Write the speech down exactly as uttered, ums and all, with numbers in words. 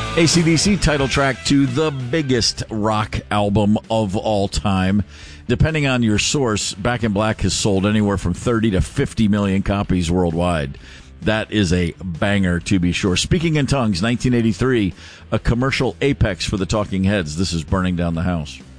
A C D C title track to the biggest rock album of all time. Depending on your source, Back in Black has sold anywhere from thirty to fifty million copies worldwide. That is a banger, to be sure. Speaking in Tongues, nineteen eighty-three, a commercial apex for the Talking Heads. This is Burning Down the House.